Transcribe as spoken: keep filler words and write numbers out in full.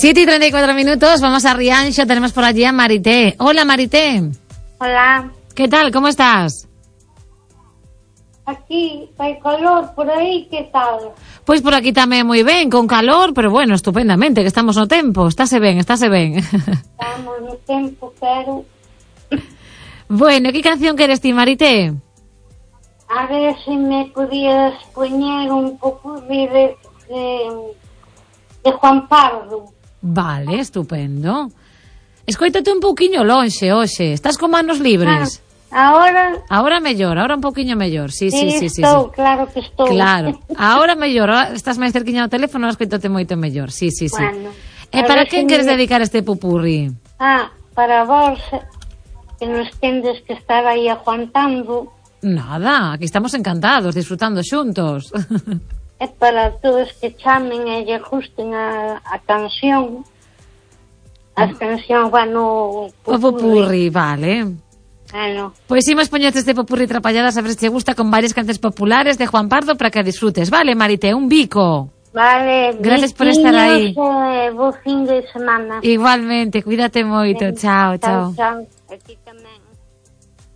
siete y treinta y cuatro minutos, vamos a Rianxo, tenemos por allí a Marité. Hola, Marité. Hola. ¿Qué tal? ¿Cómo estás? Aquí hay calor, por aí, que tal? Pois por aquí tamén moi ben, con calor, pero bueno, estupendamente, que estamos no tempo. Estáse ben, estáse ben. Estamos no tempo, pero... Bueno, que canción queres ti, Marité? A ver se me podías poñer un pouco de, de, de, de Juan Pardo. Vale, estupendo. Escoítate un pouquiño lonxe, hoxe. Estás con manos libres? Ah. Ahora... Ahora mellor, ahora un poquinho mellor. Sí, sí, sí, sí, estou, sí. claro que estou. Claro. Ahora mellor, ahora estás máis cerquiña ao teléfono, escoítate moito mellor. Sí, sí, sí. Bueno, E para quen queres me... dedicar este pupurri? Ah, para vos, que nos tendes que estar aí aguantando. Nada, aquí estamos encantados, disfrutando xuntos. É para todos que chamen e lle gusten a, a canción. As cancións van no pupurri. O pupurri, vale. Bueno. Pois imos poñerte este popurri trapalladas a ver se te gusta con varias canciones populares de Juan Pardo para que disfrutes. Vale, Marité, un bico. Vale. Gracias por estar aí. Eh, bo fin de semana. Igualmente, cuídate moito. Eh, chao, chao. Chao, chao. Aquí tamén.